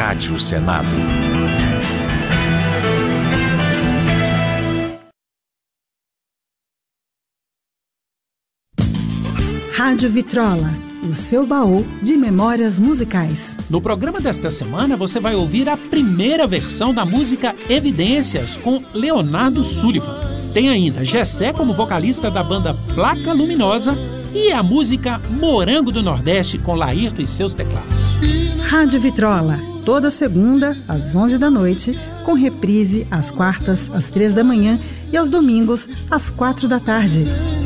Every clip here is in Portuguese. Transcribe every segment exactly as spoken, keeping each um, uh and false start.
Rádio Senado. Rádio Vitrola, o seu baú de memórias musicais. No programa desta semana você vai ouvir a primeira versão da música Evidências com Leonardo Sullivan. Tem ainda Gessé como vocalista da banda Placa Luminosa e a música Morango do Nordeste com Laírto e seus teclados. Rádio Vitrola, toda segunda às onze da noite, com reprise às quartas às três da manhã e aos domingos às quatro da tarde.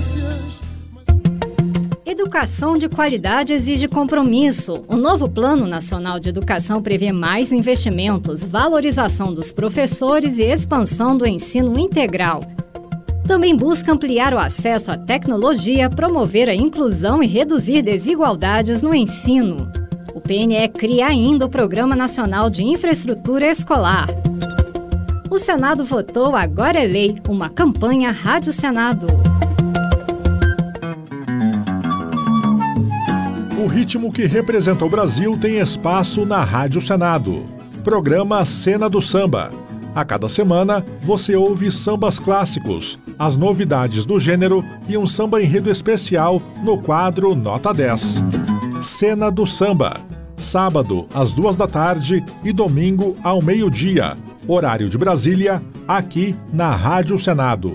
Educação de qualidade exige compromisso. O novo Plano Nacional de Educação prevê mais investimentos, valorização dos professores e expansão do ensino integral. Também busca ampliar o acesso à tecnologia, promover a inclusão e reduzir desigualdades no ensino. O P N E cria ainda o Programa Nacional de Infraestrutura Escolar. O Senado votou Agora é Lei, uma campanha Rádio Senado. O ritmo que representa o Brasil tem espaço na Rádio Senado. Programa Cena do Samba. A cada semana, você ouve sambas clássicos, as novidades do gênero e um samba enredo especial no quadro Nota dez. Cena do Samba. Sábado, às duas da tarde e domingo, ao meio-dia. Horário de Brasília, aqui na Rádio Senado.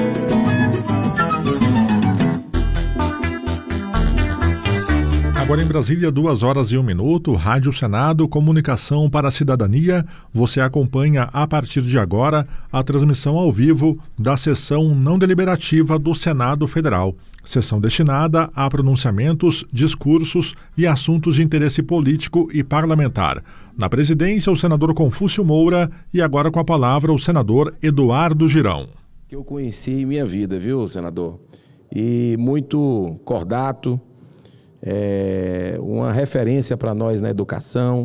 Agora em Brasília, duas horas e um minuto, Rádio Senado, comunicação para a cidadania. Você acompanha a partir de agora a transmissão ao vivo da sessão não deliberativa do Senado Federal. Sessão destinada a pronunciamentos, discursos e assuntos de interesse político e parlamentar. Na presidência, o senador Confúcio Moura e agora com a palavra o senador Eduardo Girão. Que eu conheci em minha vida, viu, senador? E muito cordato. É uma referência para nós na educação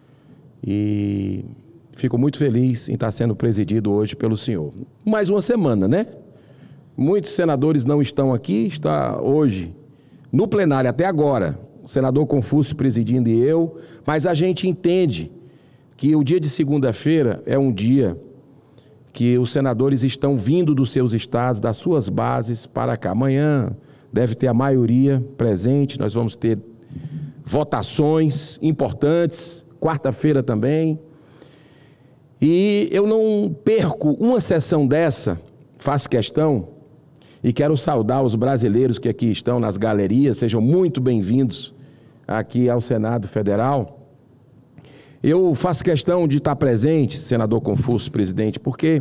e fico muito feliz em estar sendo presidido hoje pelo senhor. Mais uma semana, né? Muitos senadores não estão aqui, está hoje no plenário até agora, o senador Confúcio presidindo e eu, mas a gente entende que o dia de segunda-feira é um dia que os senadores estão vindo dos seus estados, das suas bases para cá. Amanhã deve ter a maioria presente, nós vamos ter votações importantes, quarta-feira também. E eu não perco uma sessão dessa, faço questão, e quero saudar os brasileiros que aqui estão nas galerias, sejam muito bem-vindos aqui ao Senado Federal. Eu faço questão de estar presente, senador Confúcio, presidente, porque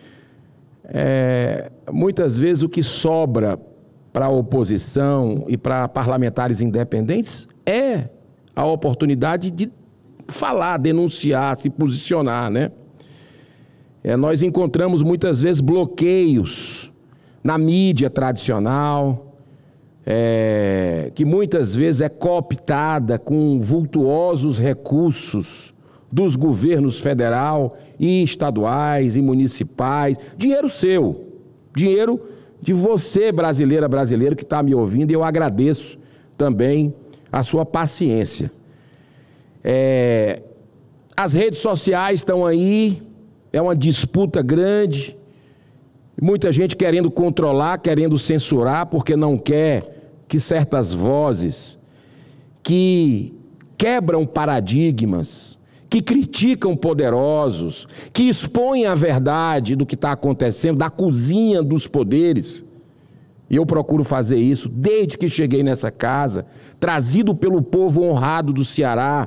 é, muitas vezes o que sobra para a oposição e para parlamentares independentes é a oportunidade de falar, denunciar, se posicionar, né? É, nós encontramos muitas vezes bloqueios na mídia tradicional, é, que muitas vezes é cooptada com vultuosos recursos dos governos federal e estaduais e municipais, dinheiro seu, dinheiro de você, brasileira, brasileiro, que está me ouvindo, e eu agradeço também a sua paciência. É, as redes sociais estão aí, é uma disputa grande, muita gente querendo controlar, querendo censurar, porque não quer que certas vozes que quebram paradigmas, que criticam poderosos, que expõem a verdade do que está acontecendo, da cozinha dos poderes. E eu procuro fazer isso desde que cheguei nessa casa, trazido pelo povo honrado do Ceará,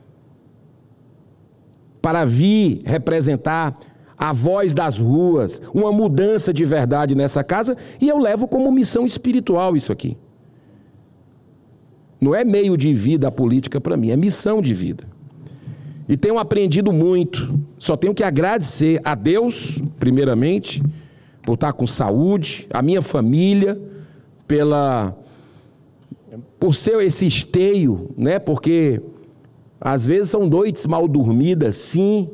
para vir representar a voz das ruas, uma mudança de verdade nessa casa, e eu levo como missão espiritual isso aqui. Não é meio de vida a política para mim, é missão de vida. E tenho aprendido muito, só tenho que agradecer a Deus, primeiramente, por estar com saúde, a minha família, pela, por ser esse esteio, né? Porque às vezes são noites mal dormidas, sim,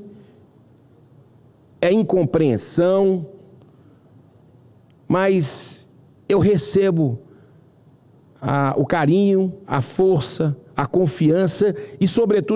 é incompreensão, mas eu recebo a, o carinho, a força, a confiança e, sobretudo,